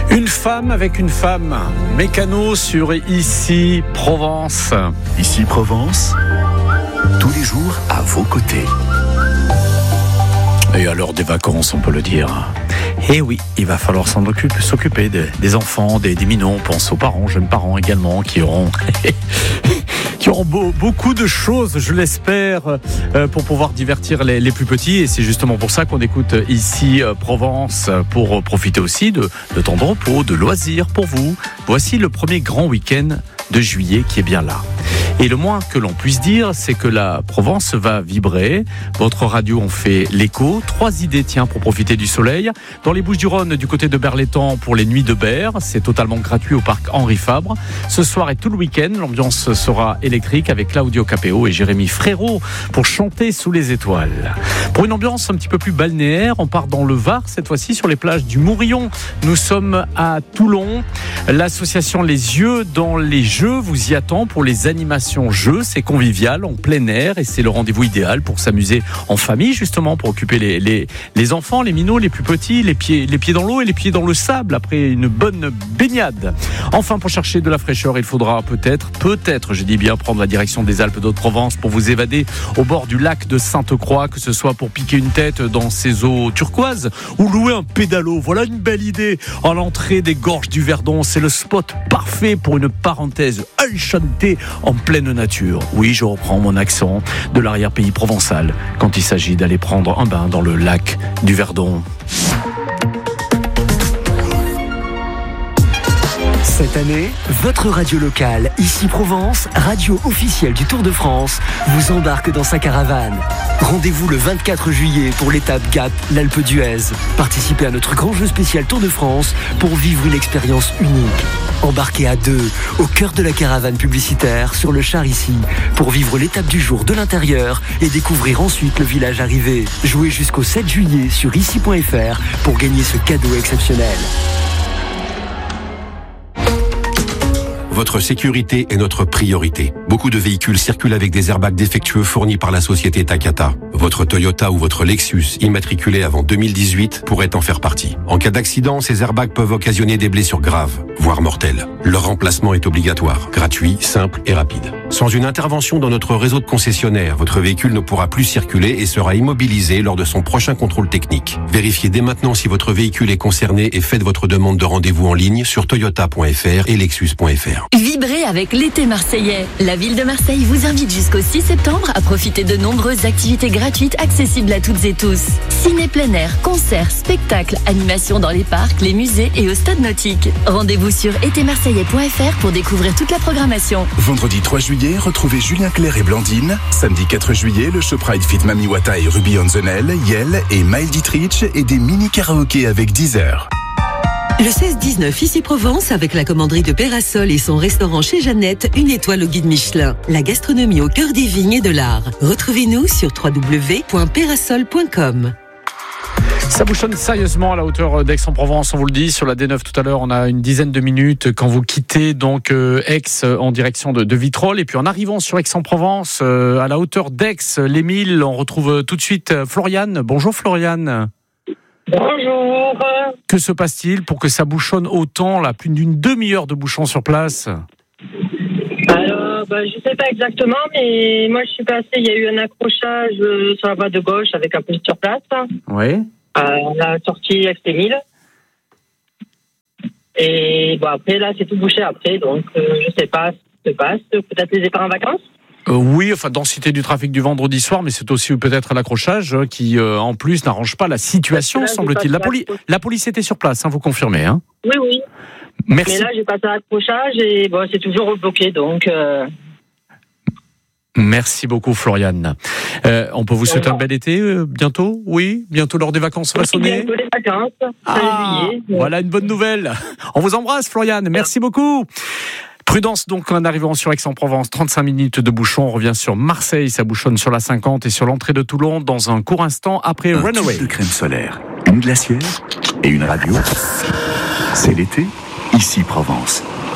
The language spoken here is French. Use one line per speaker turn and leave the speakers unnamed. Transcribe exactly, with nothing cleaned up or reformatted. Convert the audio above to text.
Une femme avec une femme, Mécano sur Ici Provence.
Ici Provence, tous les jours à vos côtés.
Et à l'heure des vacances, on peut le dire. Et oui, il va falloir s'en occuper, s'occuper des, des enfants, des, des minots. On pense aux parents, jeunes parents également, qui auront... qui auront beau, beaucoup de choses, je l'espère, euh, pour pouvoir divertir les, les plus petits. Et c'est justement pour ça qu'on écoute Ici euh, Provence, pour profiter aussi de, de temps de repos, de loisirs pour vous. Voici le premier grand week-end de juillet qui est bien là. Et le moins que l'on puisse dire, c'est que la Provence va vibrer. Votre radio en fait l'écho. Trois idées, tiens, pour profiter du soleil. Dans les Bouches-du-Rhône, du côté de Berlétan, pour les Nuits de Berre. C'est totalement gratuit au parc Henri Fabre. Ce soir et tout le week-end, l'ambiance sera électrique avec Claudio Capéo et Jérémy Frérot pour chanter sous les étoiles. Pour une ambiance un petit peu plus balnéaire, on part dans le Var, cette fois-ci sur les plages du Mourillon. Nous sommes à Toulon. L'association Les Yeux dans les Jeux vous y attend pour les animations jeux. C'est convivial, en plein air, et c'est le rendez-vous idéal pour s'amuser en famille, justement, pour occuper les, les, les enfants, les minots, les plus petits, les pieds, les pieds dans l'eau et les pieds dans le sable après une bonne baignade. Enfin, pour chercher de la fraîcheur, il faudra peut-être, peut-être, je dis bien, prendre la direction des Alpes d'Haute-Provence pour vous évader au bord du lac de Sainte-Croix, que ce soit pour piquer une tête dans ses eaux turquoises ou louer un pédalo. Voilà une belle idée. À l'entrée des gorges du Verdon, c'est le spot parfait pour une parenthèse enchantée en pleine nature. Oui, je reprends mon accent de l'arrière-pays provençal quand il s'agit d'aller prendre un bain dans le lac du Verdon.
Cette année, votre radio locale, Ici Provence, radio officielle du Tour de France, vous embarque dans sa caravane. Rendez-vous le vingt-quatre juillet pour l'étape Gap, l'Alpe d'Huez. Participez à notre grand jeu spécial Tour de France pour vivre une expérience unique. Embarquez à deux, au cœur de la caravane publicitaire, sur le char ici, pour vivre l'étape du jour de l'intérieur et découvrir ensuite le village arrivé. Jouez jusqu'au sept juillet sur ici point f r pour gagner ce cadeau exceptionnel.
Votre sécurité est notre priorité. Beaucoup de véhicules circulent avec des airbags défectueux fournis par la société Takata. Votre Toyota ou votre Lexus, immatriculé avant deux mille dix-huit, pourrait en faire partie. En cas d'accident, ces airbags peuvent occasionner des blessures graves, voire mortelles. Leur remplacement est obligatoire, gratuit, simple et rapide. Sans une intervention dans notre réseau de concessionnaires, votre véhicule ne pourra plus circuler et sera immobilisé lors de son prochain contrôle technique. Vérifiez dès maintenant si votre véhicule est concerné et faites votre demande de rendez-vous en ligne sur toyota point f r et lexus point f r.
Vibrez avec l'été marseillais. La ville de Marseille vous invite jusqu'au six septembre à profiter de nombreuses activités gratuites accessibles à toutes et tous. Ciné plein air, concerts, spectacles, animations dans les parcs, les musées et au stade nautique. Rendez-vous sur été marseillais point f r pour découvrir toute la programmation.
Vendredi trois juillet, retrouvez Julien Clerc et Blandine. Samedi quatre juillet, le show Pride Fit Mami Wata et Ruby on the Nail, Yel et Maël Dietrich et des mini karaokés avec Deezer.
Le seize dix-neuf, Ici Provence, avec la commanderie de Pérasol et son restaurant chez Jeannette, une étoile au guide Michelin. La gastronomie au cœur des vignes et de l'art. Retrouvez-nous sur w w w point pérasol point com.
Ça bouchonne sérieusement à la hauteur d'Aix-en-Provence, on vous le dit, sur la D neuf tout à l'heure, on a une dizaine de minutes quand vous quittez donc euh, Aix en direction de, de Vitrolles, et puis en arrivant sur Aix-en-Provence, euh, à la hauteur d'Aix, les Milles, on retrouve tout de suite Floriane. Bonjour Floriane.
Bonjour.
Que se passe-t-il pour que ça bouchonne autant, là, plus d'une demi-heure de bouchons sur place?
Alors, bah, je ne sais pas exactement, mais moi je suis passée, il y a eu un accrochage sur la voie de gauche avec un police sur place.
Oui.
À la sortie Aix-les-Milles. Et bon, après, là, c'est tout bouché après, donc euh, je ne sais pas ce qui se passe. Peut-être les départs en vacances?
Euh, oui, enfin, densité du trafic du vendredi soir, mais c'est aussi peut-être l'accrochage qui, euh, en plus, n'arrange pas la situation, là, semble-t-il. La, poli- la police était sur place, hein, vous confirmez, hein?
Oui, oui.
Merci.
Mais là, j'ai passé l'accrochage et bon, c'est toujours rebloqué, donc... Euh...
Merci beaucoup, Floriane. Euh, on peut vous souhaiter un bel été euh, bientôt? Oui, bientôt lors des vacances, ça va sonner?
Bientôt les vacances,
ah,
juillet.
Voilà une bonne nouvelle. On vous embrasse, Floriane. Merci beaucoup. Prudence donc en arrivant sur Aix-en-Provence, trente-cinq minutes de bouchon. On revient sur Marseille, ça bouchonne sur la cinquante et sur l'entrée de Toulon dans un court instant après
un
Runaway.
tube de crème solaire, une glacière et une radio. C'est l'été, Ici Provence.